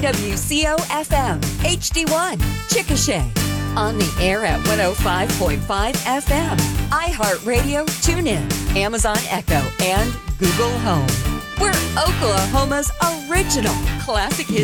WCO-FM, HD1, Chickasha. On the air at 105.5 FM, iHeartRadio, TuneIn, Amazon Echo, and Google Home. We're Oklahoma's original classic hit